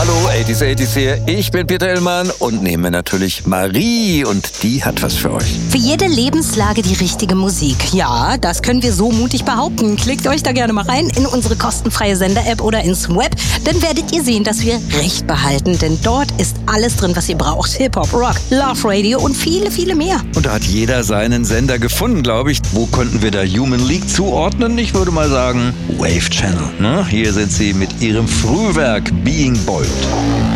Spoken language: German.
Hallo, 80s hier. Ich bin Peter Hillmann und nehme natürlich Marie und die hat was für euch. Für jede Lebenslage die richtige Musik. Ja, das können wir so mutig behaupten. Klickt euch da gerne mal rein in unsere kostenfreie Sender-App oder ins Web. Dann werdet ihr sehen, dass wir Recht behalten. Denn dort ist alles drin, was ihr braucht. Hip-Hop, Rock, Love Radio und viele, viele mehr. Und da hat jeder seinen Sender gefunden, glaube ich. Wo konnten wir da Human League zuordnen? Ich würde mal sagen Wave Channel. Ne? Hier sind sie mit ihrem Frühwerk Being Bold.